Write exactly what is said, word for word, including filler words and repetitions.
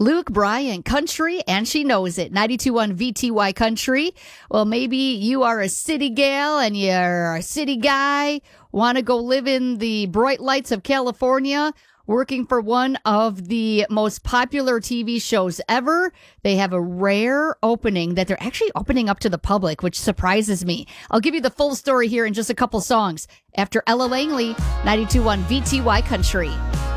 Luke Bryan, country, and she knows it. ninety-two point one V T Y Country. Well, maybe you are a city gal and you're a city guy, want to go live in the bright lights of California, working for one of the most popular T V shows ever. They have a rare opening that they're actually opening up to the public, which surprises me. I'll give you the full story here in just a couple songs after Ella Langley, ninety-two point one V T Y Country.